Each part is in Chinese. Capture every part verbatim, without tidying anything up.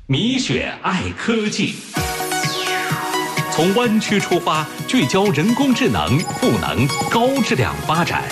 米雪爱科技，从湾区出发，聚焦人工智能赋能高质量发展。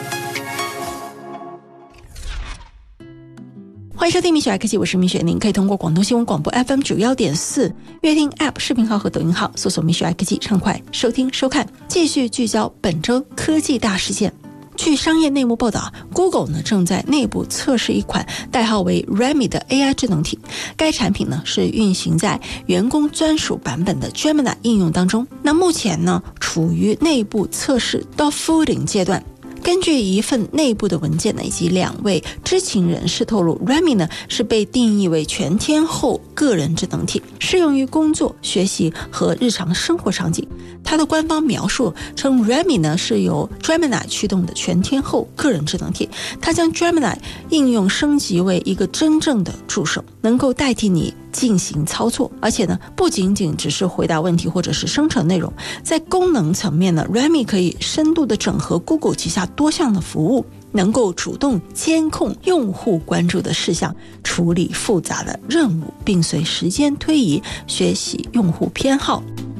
欢迎收听米雪爱科技，我是米雪。您可以通过广东新闻广播 F M 九十一点四、乐听 App 视频号和抖音号搜索米雪爱科技，畅快收听收看。继续聚焦本周科技大事件。据商业内幕报道 ，Google 呢正在内部测试一款代号为 Remy 的 A I 智能体。该产品呢是运行在员工专属版本的 Gemini 应用当中。那目前呢处于内部测试 dog fooding 阶段。根据一份内部的文件呢，以及两位知情人士透露 ，Remy 呢是被定义为全天候个人智能体，适用于工作、学习和日常生活场景。它的官方描述称 ，Remy 呢是由 Gemini 驱动的全天候个人智能体，它将 Gemini 应用升级为一个真正的助手，能够代替你进行操作，而且呢，不仅仅只是回答问题或者是生成内容，在功能层面呢 ，Remy 可以深度的整合 Google 旗下多项的服务，能够主动监控用户关注的事项，处理复杂的任务，并随时间推移学习用户偏好。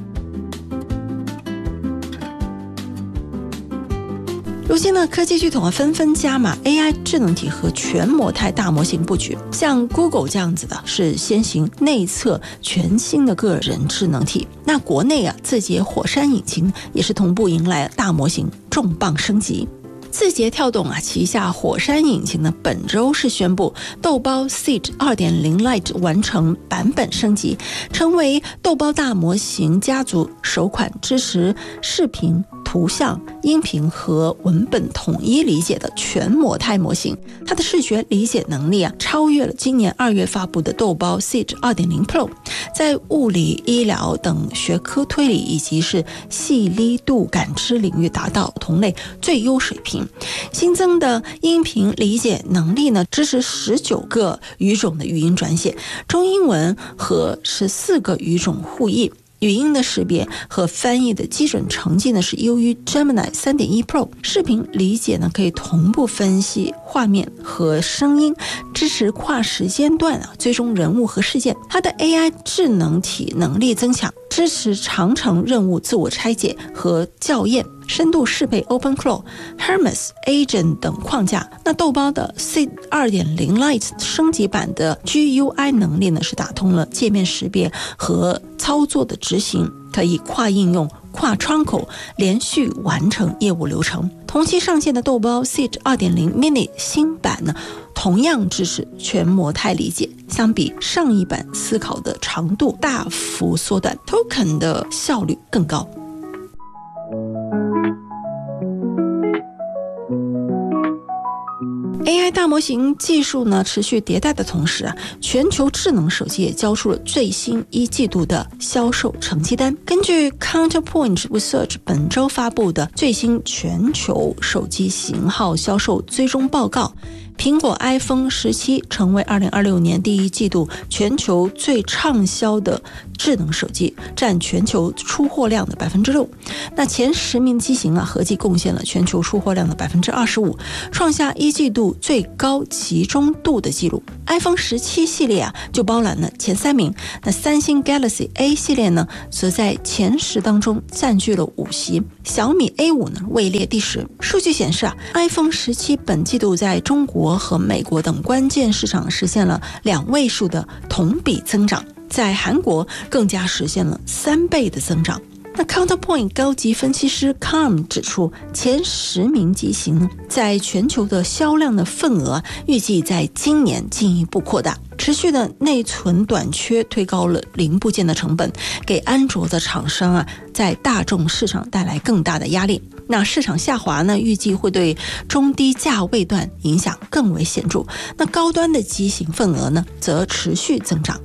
如今呢，科技巨头啊纷纷加码 A I 智能体和全模态大模型布局。像 Google 这样子的是先行内测全新的个人智能体。那国内啊，字节火山引擎也是同步迎来大模型重磅升级。字节跳动啊旗下火山引擎呢本周是宣布豆包 Seed 二点零 Lite 完成版本升级，成为豆包大模型家族首款支持视频、图像、音频和文本统一理解的全模态模型。它的视觉理解能力啊超越了今年二月发布的豆包 Seed 二点零 Pro， 在物理、医疗等学科推理以及是细粒度感知领域达到同类最优水平。新增的音频理解能力呢，支持十九个语种的语音转写，中英文和十四个语种互译。语音的识别和翻译的基准成绩呢是优于 Gemini 三点一 Pro， 视频理解呢可以同步分析画面和声音，支持跨时间段啊追踪人物和事件。它的 A I 智能体能力增强，支持长程任务自我拆解和校验，深度适配 OpenClaw、Hermes、Agent 等框架。那豆包的 Seed 二点零 Lite 升级版的 G U I 能力呢是打通了界面识别和操作的执行，可以跨应用、跨窗口连续完成业务流程。同期上线的豆包 Seed 二点零 Mini 新版呢同样支持全模态理解，相比上一版思考的长度大幅缩短， Token 的效率更高。A I 大模型技术呢持续迭代的同时啊，全球智能手机也交出了最新一季度的销售成绩单。根据 Counterpoint Research 本周发布的最新全球手机型号销售追踪报告，苹果 iPhone 十七成为二零二六年第一季度全球最畅销的智能手机，占全球出货量的 百分之六。 那前十名机型啊合计贡献了全球出货量的 百分之二十五， 创下一季度最高集中度的记录。 iPhone 十七系列啊就包揽了前三名，那三星 Galaxy A 系列呢则在前十当中占据了五席，小米 A 五 呢位列第十。数据显示啊 iPhone 十七本季度在中国和美国等关键市场实现了两位数的同比增长，在韩国更加实现了三倍的增长。那 Counterpoint 高级分析师 Carm 指出，前十名机型在全球的销量的份额预计在今年进一步扩大。持续的内存短缺推高了零部件的成本，给安卓的厂商啊在大众市场带来更大的压力。那市场下滑呢，预计会对中低价位段影响更为显著。那高端的机型份额呢，则持续增长。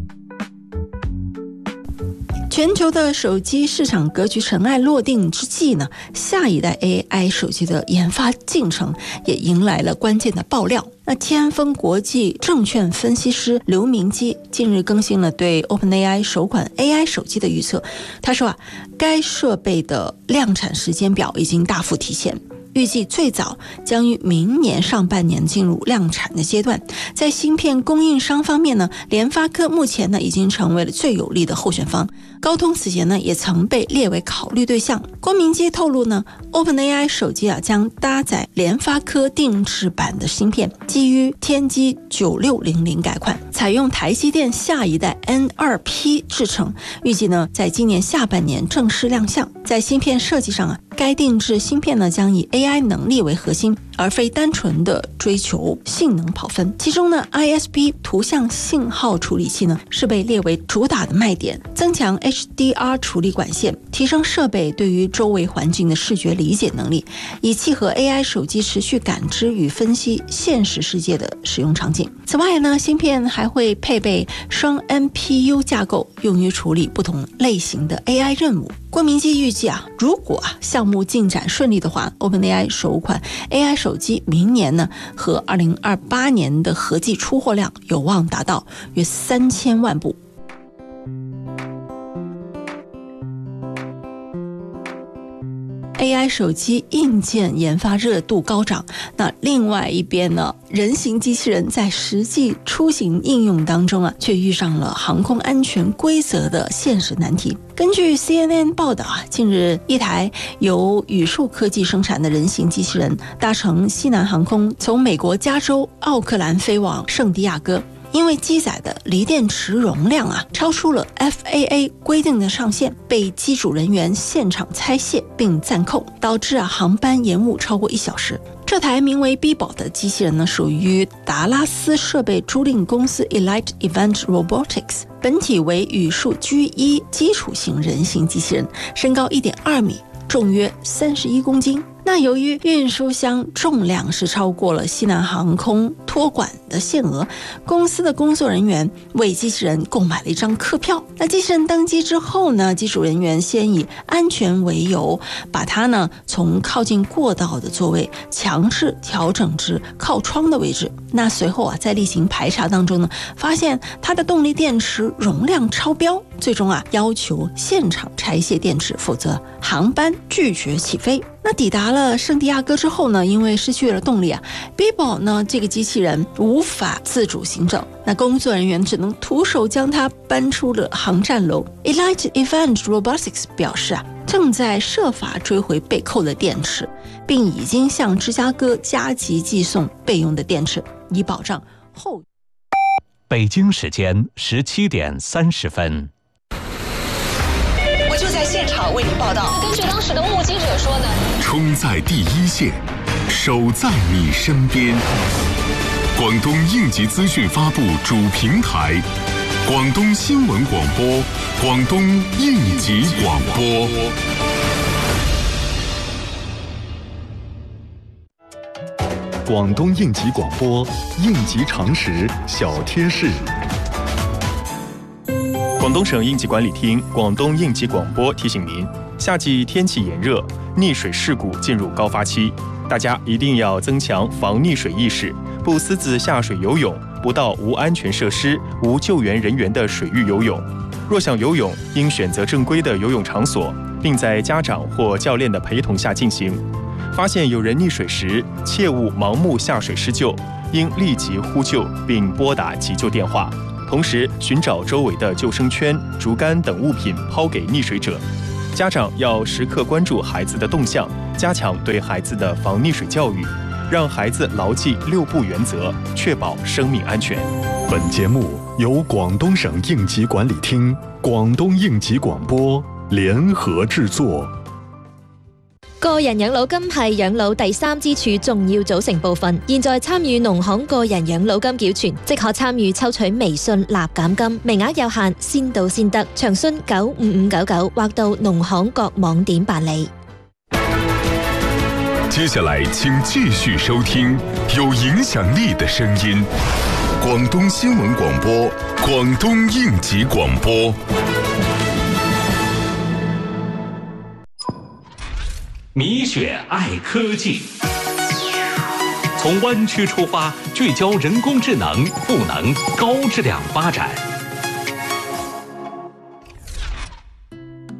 全球的手机市场格局尘埃落定之际呢，下一代 A I 手机的研发进程也迎来了关键的爆料。那天风国际证券分析师刘明基近日更新了对 OpenAI 首款 A I 手机的预测。他说啊，该设备的量产时间表已经大幅提前， 预计最早将于明年上半年进入量产的阶段。在芯片供应商方面呢，联发科目前呢已经成为了最有力的候选方，高通此前呢也曾被列为考虑对象。郭明基透露呢 ，OpenAI 手机啊将搭载联发科定制版的芯片，基于天玑九六零零改款，采用台积电下一代 N 二 P 制程，预计呢在今年下半年正式亮相。在芯片设计上啊，该定制芯片呢将以 A I 能力为核心，而非单纯的追求性能跑分。其中呢 I S P 图像信号处理器呢是被列为主打的卖点，增强 H D R 处理管线，提升设备对于周围环境的视觉理解能力，以契合 A I 手机持续感知与分析现实世界的使用场景。此外呢，芯片还会配备双 N P U 架构，用于处理不同类型的 A I 任务。郭明基预计啊，如果啊项目进展顺利的话 ，OpenAI 首款 A I 手机明年呢和二零二八年的合计出货量有望达到约三千万部。A I 手机硬件研发热度高涨，那另外一边呢，人形机器人在实际出行应用当中啊，却遇上了航空安全规则的现实难题。根据 C N N 报道啊，近日一台由宇树科技生产的人形机器人搭乘西南航空从美国加州奥克兰飞往圣地亚哥。因为机载的锂电池容量啊超出了 F A A 规定的上限，被机组人员现场拆卸并暂扣，导致啊航班延误超过一小时。这台名为 B 宝的机器人呢，属于达拉斯设备租赁公司 Elite Event Robotics， 本体为宇树 G 一 基础型人形机器人，身高 一点二米，重约三十一公斤。那由于运输箱重量是超过了西南航空托管的限额，公司的工作人员为机器人购买了一张客票。那机器人登机之后呢，机组人员先以安全为由，把它呢从靠近过道的座位强制调整至靠窗的位置。那随后啊，在例行排查当中呢，发现它的动力电池容量超标，最终啊要求现场拆卸电池，否则航班拒绝起飞。那抵达了圣地亚哥之后呢，因为失去了动力啊 ，B 宝呢这个机器人无法自主行走，那工作人员只能徒手将它搬出了航站楼。Elite Event Robotics 表示啊，正在设法追回被扣的电池，并已经向芝加哥加急寄送备用的电池，以保障后。 北京时间十七点三十分。 我就在现场为您报道。 根据当时的目击者说呢， 冲在第一线，守在你身边。广东应急资讯发布主平台，广东新闻广播，广东应急广播。 广东应急广播，应急常识小贴士。 广东省应急管理厅、广东应急广播提醒您：夏季天气炎热，溺水事故进入高发期，大家一定要增强防溺水意识，不私自下水游泳，不到无安全设施、无救援人员的水域游泳。若想游泳，应选择正规的游泳场所，并在家长或教练的陪同下进行。发现有人溺水时，切勿盲目下水施救，应立即呼救并拨打急救电话。同时寻找周围的救生圈、竹竿等物品抛给溺水者。家长要时刻关注孩子的动向，加强对孩子的防溺水教育，让孩子牢记六不原则，确保生命安全。 本节目由广东省应急管理厅、广東應急廣播聯合製作。 個人養老金係養老第三支柱重要組成部分。現在參與農行個人養老金繳存，即可參與抽取微信立減金，名額有限，先到先得。詳詢九五五九九或到農行各網點辦理。 接下來請繼續收聽有影響力的聲音，廣東新聞廣播，廣東應急廣播。 米雪爱科技，从湾区出发，聚焦人工智能、赋能、高质量发展。 欢迎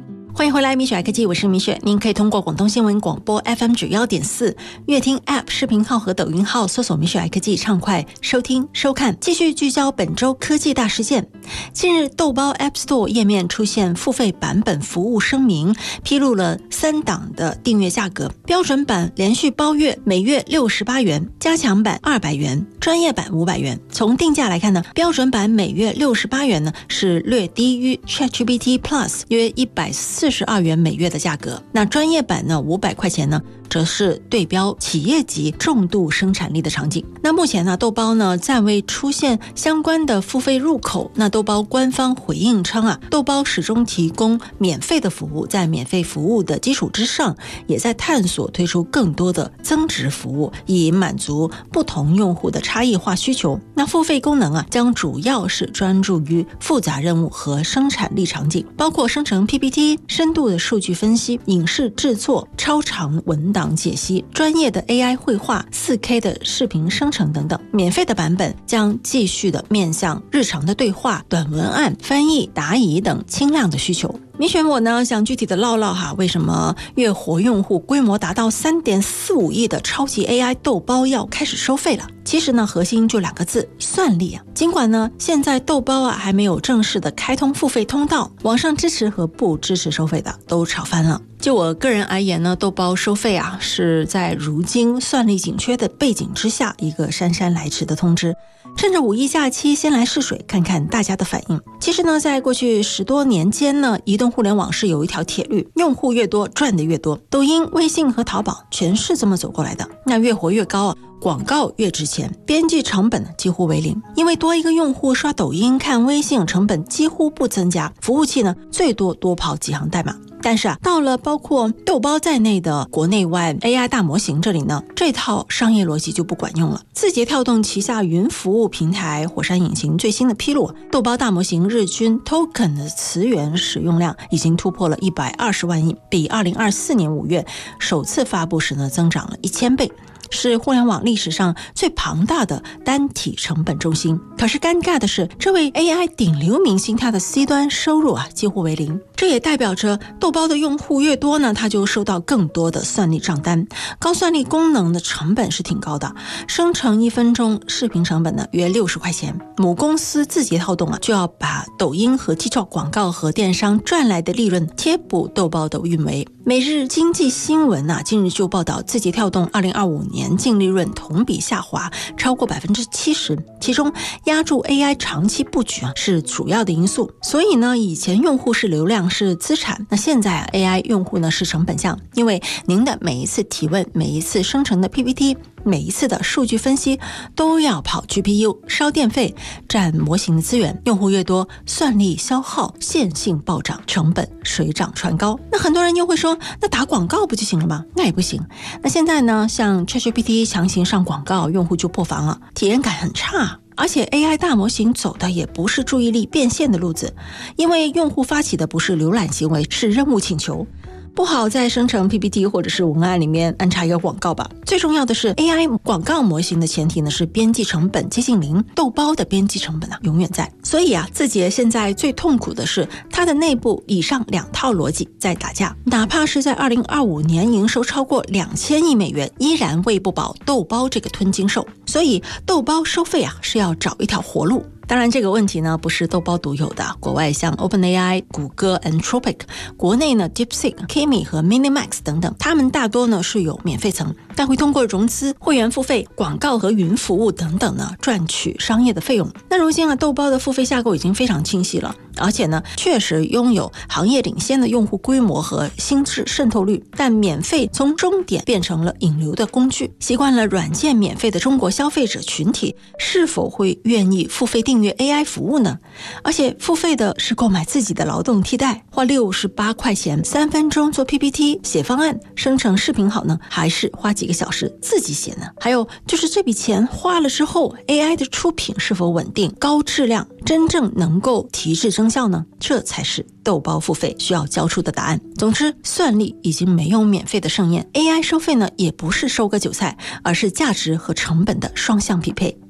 迎回来，米雪爱科技，我是米雪。您可以通过广东新闻广播 F M 九幺点四、乐听 App 视频号和抖音号搜索米雪爱科技，畅快收听收看。继续聚焦本周科技大事件。近日，豆包 App Store 页面出现付费版本服务声明，披露了三档的订阅价格：标准版连续包月每月六十八元，加强版二百元，专业版五百元。从定价来看呢，标准版每月六十八元呢是略低于 ChatGPT Plus 约一百四十二元每月的价格，那专业版呢五百块钱呢则是对标企业级重度生产力的场景。那目前呢，豆包呢暂未出现相关的付费入口。那豆包官方回应称啊，豆包始终提供免费的服务，在免费服务的基础之上，也在探索推出更多的增值服务，以满足不同用户的差异化需求。那付费功能啊，将主要是专注于复杂任务和生产力场景，包括生成 P P T、深度的数据分析、影视制作、超长文档解析、专业的 A I 绘画、四 K 的视频生成等等。免费的版本将继续的面向日常的对话、短文案、翻译、答疑等轻量的需求。米选我呢想具体的唠唠哈，为什么月活用户规模达到 三点四五亿的超级 A I 豆包要开始收费了？其实呢，核心就两个字：算力啊。尽管呢，现在豆包啊还没有正式的开通付费通道，网上支持和不支持收费的都吵翻了。就我个人而言呢，豆包收费啊是在如今算力紧缺的背景之下一个姗姗来迟的通知。趁着五一假期先来试水，看看大家的反应。其实呢，在过去十多年间呢，移动互联网是有一条铁律，用户越多赚的越多。抖音、微信和淘宝全是这么走过来的。那越活越高啊，广告越值钱，边际成本几乎为零。因为多一个用户刷抖音、看微信，成本几乎不增加，服务器呢最多多跑几行代码。但是啊，到了包括豆包在内的国内外 A I 大模型这里呢，这套商业逻辑就不管用了。字节跳动旗下云服务平台火山引擎最新的披露，豆包大模型日均 token 的词源使用量已经突破了一百二十万亿，比二零二四年五月首次发布时呢增长了一千倍。是互联网历史上最庞大的单体成本中心。可是尴尬的是，这位 A I 顶流明星他的 C 端收入啊几乎为零。这也代表着豆包的用户越多呢，他就收到更多的算力账单。高算力功能的成本是挺高的，生成一分钟视频成本呢约六十块钱。母公司字节跳动啊就要把抖音和 TikTok 广告和电商赚来的利润贴补豆包的运维。每日经济新闻啊近日就报道，字节跳动二零二五年净利润同比下滑超过 百分之七十， 其中压住 A I 长期布局啊是主要的因素。所以呢，以前用户是流量是资产，那现在啊 A I 用户呢是成本项，因为您的每一次提问、每一次生成的 P P T、每一次的数据分析都要跑 G P U， 烧电费，占模型的资源。用户越多，算力消耗线性暴涨，成本水涨船高。那很多人又会说，那打广告不就行了吗？那也不行。那现在呢，像 ChatGPT 强行上广告，用户就破防了，体验感很差。而且 A I 大模型走的也不是注意力变现的路子，因为用户发起的不是浏览行为，是任务请求。不好在生成 P P T 或者是文案里面安插一个广告吧。最重要的是 A I 广告模型的前提呢是边际成本接近零，豆包的边际成本啊永远在。所以啊，字节现在最痛苦的是它的内部以上两套逻辑在打架，哪怕是在二零二五年营收超过两千亿美元，依然喂不饱豆包这个吞金兽。所以豆包收费啊是要找一条活路。当然这个问题呢不是豆包独有的，国外像 OpenAI、谷歌 Anthropic， 国内呢 DeepSeek、Kimi 和 Minimax 等等，他们大多呢是有免费层，但会通过融资、会员付费、广告和云服务等等呢赚取商业的费用。那如今啊，豆包的付费架构已经非常清晰了，而且呢确实拥有行业领先的用户规模和心智渗透率，但免费从终点变成了引流的工具。习惯了软件免费的中国消费者群体是否会愿意付费订阅 A I 服务呢？而且付费的是购买自己的劳动替代，花六十八块钱三分钟做 P P T 写方案生成视频好呢，还是花几个小时自己写呢？还有就是这笔钱花了之后 A I 的出品是否稳定、高质量，真正能够提质增效呢？这才是豆包付费需要交出的答案。总之，算力已经没有免费的盛宴， A I 收费呢也不是收割韭菜，而是价值和成本的双向匹配。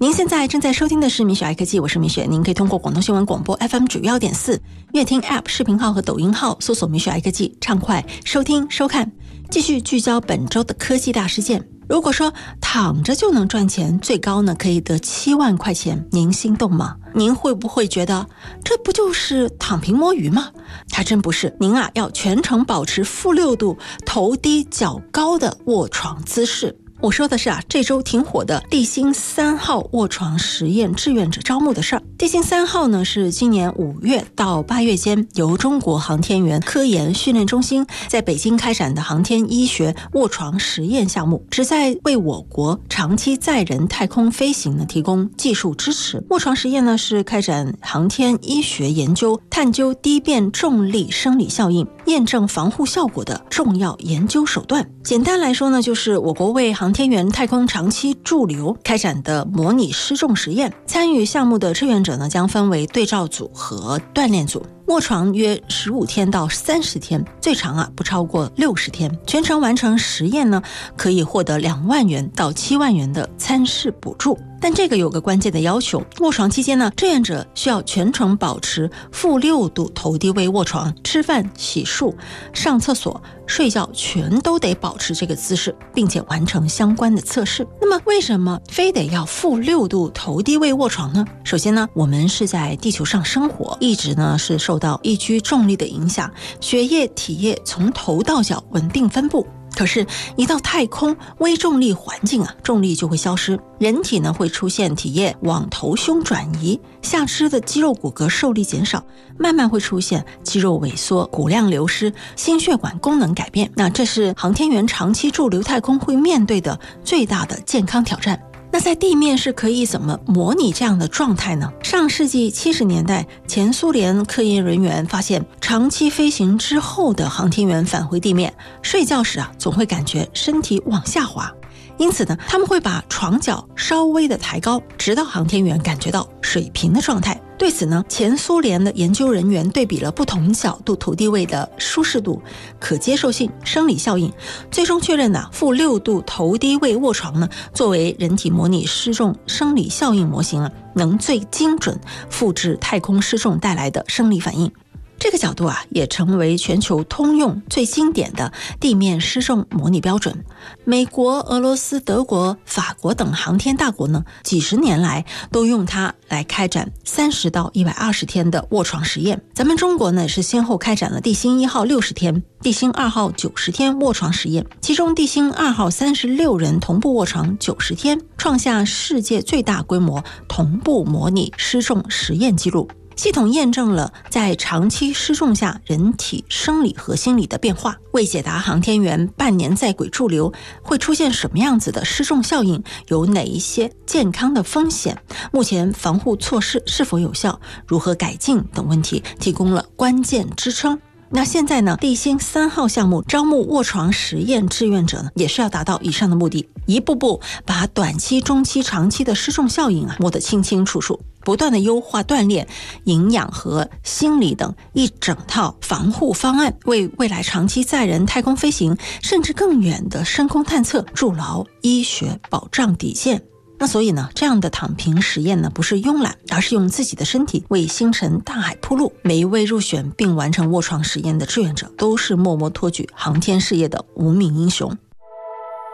您现在正在收听的是米雪爱科技，我是米雪。您可以通过广东新闻广播 F M 九幺点四、乐听 App 视频号和抖音号搜索米雪爱科技，畅快收听收看。继续聚焦本周的科技大事件。如果说躺着就能赚钱，最高呢可以得七万块钱，您心动吗？您会不会觉得这不就是躺平摸鱼吗？还真不是，您啊要全程保持负六度头低脚高的卧床姿势。我说的是啊，这周挺火的地心三号卧床实验志愿者招募的事儿。地心三号呢是今年五月到八月间由中国航天员科研训练中心在北京开展的航天医学卧床实验项目，旨在为我国长期载人太空飞行呢提供技术支持。卧床实验呢是开展航天医学研究，探究低变重力生理效应，验证防护效果的重要研究手段。简单来说呢，就是我国为航天员太空长期驻留开展的模拟失重实验。参与项目的志愿者呢，将分为对照组和锻炼组。卧床约十五天到三十天，最长啊不超过六十天。全程完成实验呢，可以获得两万元到七万元的参试补助。但这个有个关键的要求，卧床期间呢，志愿者需要全程保持负六度头低位卧床，吃饭、洗漱、上厕所、睡觉全都得保持这个姿势，并且完成相关的测试。那么为什么非得要负六度头低位卧床呢？首先呢，我们是在地球上生活，一直呢是受到一居重力的影响，血液、体液从头到脚稳定分布。可是，一到太空微重力环境啊，重力就会消失，人体呢会出现体液往头胸转移，下肢的肌肉骨骼受力减少，慢慢会出现肌肉萎缩、骨量流失、心血管功能改变。那这是航天员长期驻留太空会面对的最大的健康挑战。那在地面是可以怎么模拟这样的状态呢？上世纪七十年代，前苏联科研人员发现，长期飞行之后的航天员返回地面，睡觉时啊，总会感觉身体往下滑。因此呢，他们会把床脚稍微的抬高，直到航天员感觉到水平的状态。对此呢，前苏联的研究人员对比了不同角度头低位的舒适度、可接受性、生理效应，最终确认呢，负六度头低位卧床呢，作为人体模拟失重生理效应模型啊，能最精准复制太空失重带来的生理反应。这个角度啊，也成为全球通用最经典的地面失重模拟标准。美国、俄罗斯、德国、法国等航天大国呢，几十年来都用它来开展三十到一百二十天的卧床实验。咱们中国呢，是先后开展了地心一号六十天、地心二号九十天卧床实验，其中地心二号三十六人同步卧床九十天，创下世界最大规模同步模拟失重实验记录。系统验证了在长期失重下人体生理和心理的变化，为解答航天员半年在轨驻留会出现什么样子的失重效应，有哪一些健康的风险，目前防护措施是否有效，如何改进等问题提供了关键支撑。那现在呢，地心三号项目招募卧床实验志愿者呢，也是要达到以上的目的，一步步把短期、中期、长期的失重效应啊摸得清清楚楚，不断的优化锻炼、营养和心理等一整套防护方案，为未来长期载人太空飞行甚至更远的深空探测筑牢医学保障底线。那所以呢，这样的躺平实验呢，不是慵懒，而是用自己的身体为星辰大海铺路。每一位入选并完成卧床实验的志愿者，都是默默托举航天事业的无名英雄。